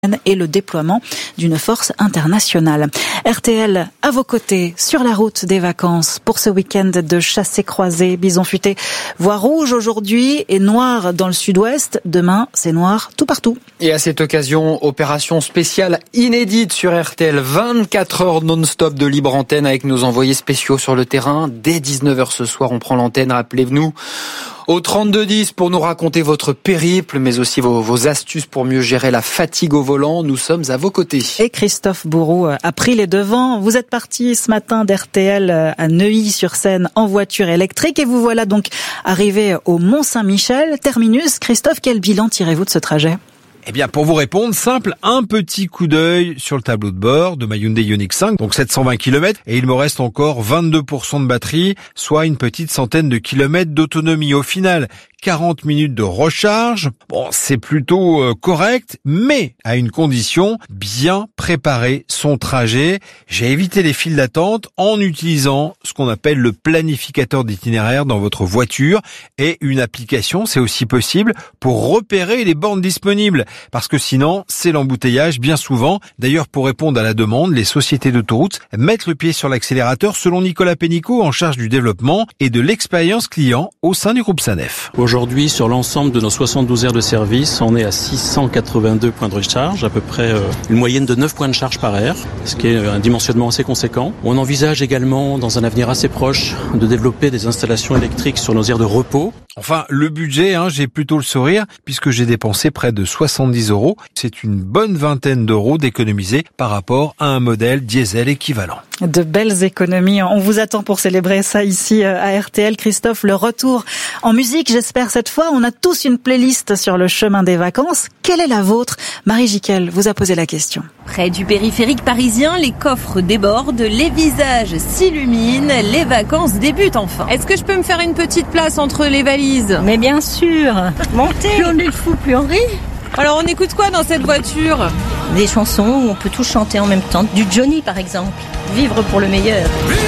et le déploiement d'une force internationale. RTL à vos côtés sur la route des vacances pour ce week-end de chassé-croisé. Bison futé voit rouge aujourd'hui et noir dans le sud-ouest. Demain, c'est noir tout partout. Et à cette occasion, opération spéciale inédite sur RTL. 24 heures non-stop de libre antenne avec nos envoyés spéciaux sur le terrain. Dès 19h ce soir, on prend l'antenne. Rappelez-vous au 3210 pour nous raconter votre périple, mais aussi vos astuces pour mieux gérer la fatigue au volant. Nous sommes à vos côtés. Et Christophe Bourou a pris les devants. Vous êtes parti ce matin d'RTL à Neuilly-sur-Seine en voiture électrique et vous voilà donc arrivé au Mont-Saint-Michel. Terminus. Christophe, quel bilan tirez-vous de ce trajet ? Eh bien, pour vous répondre, simple, un petit coup d'œil sur le tableau de bord de ma Hyundai Ioniq 5, donc 720 km, et il me reste encore 22% de batterie, soit une petite centaine de kilomètres d'autonomie. Au final, 40 minutes de recharge. Bon, c'est plutôt correct, mais à une condition, bien préparer son trajet. J'ai évité les files d'attente en utilisant ce qu'on appelle le planificateur d'itinéraire dans votre voiture et une application, c'est aussi possible, pour repérer les bornes disponibles. Parce que sinon, c'est l'embouteillage bien souvent. D'ailleurs, pour répondre à la demande, les sociétés d'autoroutes mettent le pied sur l'accélérateur selon Nicolas Pénicaud, en charge du développement et de l'expérience client au sein du groupe SANEF. Aujourd'hui, sur l'ensemble de nos 72 aires de service, on est à 682 points de recharge, à peu près une moyenne de 9 points de charge par aire, ce qui est un dimensionnement assez conséquent. On envisage également, dans un avenir assez proche, de développer des installations électriques sur nos aires de repos. Enfin, le budget, j'ai plutôt le sourire, puisque j'ai dépensé près de 70 €. C'est une bonne vingtaine d'euros d'économiser par rapport à un modèle diesel équivalent. De belles économies. On vous attend pour célébrer ça ici à RTL. Christophe, le retour en musique, j'espère cette fois. On a tous une playlist sur le chemin des vacances. Quelle est la vôtre ? Marie Jiquel vous a posé la question. Près du périphérique parisien, les coffres débordent, les visages s'illuminent, les vacances débutent enfin. Est-ce que je peux me faire une petite place entre les valises ? Mais bien sûr. Montez. Plus on est fou, plus on rit. Alors on écoute quoi dans cette voiture ? Des chansons où on peut tous chanter en même temps. Du Johnny par exemple. Vivre pour le meilleur.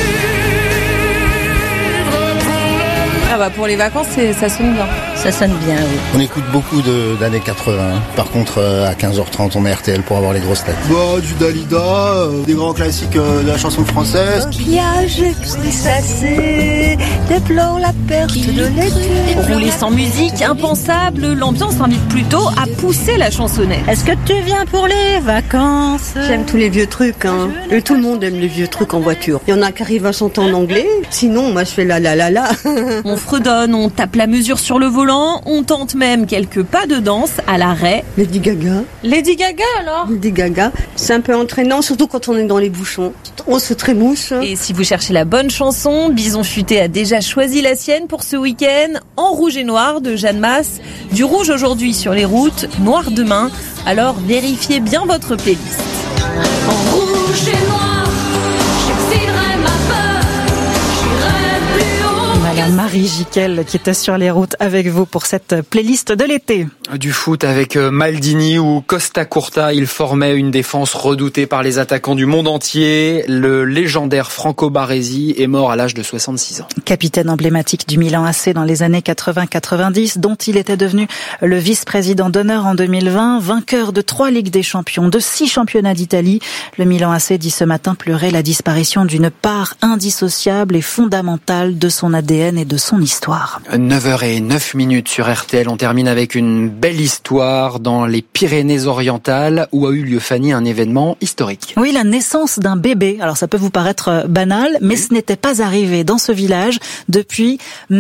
Ah bah pour les vacances, ça sonne bien. Ça sonne bien, oui. On écoute beaucoup d'années 80. Par contre, à 15h30, on est RTL pour avoir les grosses têtes. Du Dalida, des grands classiques de la chanson française. Coquillage extricé, déplore la perte de l'été. Rouler sans musique, impensable, l'ambiance invite plutôt à pousser la chansonnette. Est-ce que tu viens pour les vacances ? J'aime tous les vieux trucs, Et tout le monde aime les vieux trucs en voiture. Il y en a qui arrivent à chanter en anglais, sinon moi je fais la. On fredonne, on tape la mesure sur le volant, on tente même quelques pas de danse à l'arrêt. Lady Gaga. Lady Gaga alors ? Lady Gaga, c'est un peu entraînant, surtout quand on est dans les bouchons. On se trémousse. Et si vous cherchez la bonne chanson, Bison futé a déjà choisi la sienne pour ce week-end. En rouge et noir de Jeanne Masse. Du rouge aujourd'hui sur les routes, noir demain. Alors vérifiez bien votre playlist. En rouge et noir, j'exciderai ma peur, j'irai plus haut. Madame Marie Jiquel qui était sur les routes avec vous pour cette playlist de l'été. Du foot avec Maldini ou Costa Curta, il formait une défense redoutée par les attaquants du monde entier. Le légendaire Franco Baresi est mort à l'âge de 66 ans. Capitaine emblématique du Milan AC dans les années 80-90, dont il était devenu le vice-président d'honneur en 2020, vainqueur de 3 Ligues des Champions, de 6 championnats d'Italie. Le Milan AC dit ce matin pleurer la disparition d'une part indissociable et fondamentale de son ADN et de son histoire. 9h09 sur RTL, on termine avec une belle histoire dans les Pyrénées-Orientales où a eu lieu, Fanny, un événement historique. Oui, la naissance d'un bébé. Alors ça peut vous paraître banal, mais ce n'était pas arrivé dans ce village depuis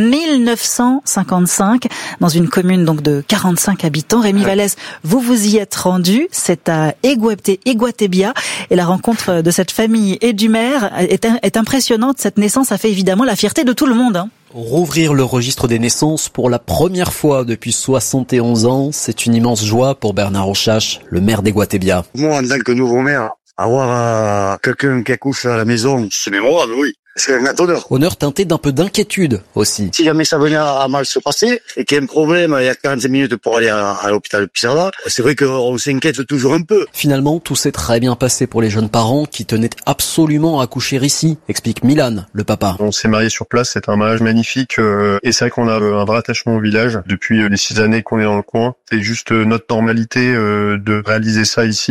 1955, dans une commune donc de 45 habitants. Rémi Vallès, vous y êtes rendu, c'est à Iguatebia, et la rencontre de cette famille et du maire est impressionnante. Cette naissance a fait évidemment la fierté de tout le monde. Rouvrir le registre des naissances pour la première fois depuis 71 ans, c'est une immense joie pour Bernard Rochache, le maire d'Iguatebia. Moi, en tant que nouveau maire, avoir quelqu'un qui accouche à la maison, c'est mémorable, oui. c'est un honneur. Honneur teinté d'un peu d'inquiétude aussi. Si jamais ça venait à mal se passer et qu'il y a un problème, il y a 45 minutes pour aller à l'hôpital de Pissarra, c'est vrai qu'on s'inquiète toujours un peu. Finalement, tout s'est très bien passé pour les jeunes parents qui tenaient absolument à accoucher ici, explique Milan, le papa. On s'est mariés sur place, c'est un mariage magnifique et c'est vrai qu'on a un vrai attachement au village depuis les 6 années qu'on est dans le coin. C'est juste notre normalité de réaliser ça ici.